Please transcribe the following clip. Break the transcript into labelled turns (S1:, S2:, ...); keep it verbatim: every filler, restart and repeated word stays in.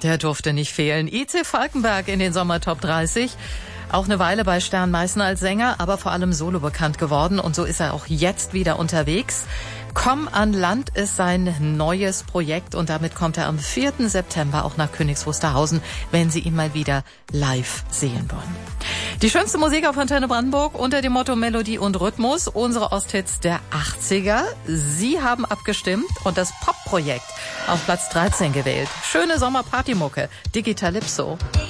S1: der durfte nicht fehlen. I C Falkenberg in den Sommertop dreißig. Auch eine Weile bei Stern Meißen als Sänger, aber vor allem solo bekannt geworden. Und so ist er auch jetzt wieder unterwegs. Komm an Land ist sein neues Projekt und damit kommt er am vierten September auch nach Königs Wusterhausen, wenn Sie ihn mal wieder live sehen wollen. Die schönste Musik auf Antenne Brandenburg unter dem Motto Melodie und Rhythmus, unsere Osthits der achtziger. Sie haben abgestimmt und das Pop-Projekt auf Platz dreizehn gewählt. Schöne Sommerpartymucke, Digitalypso.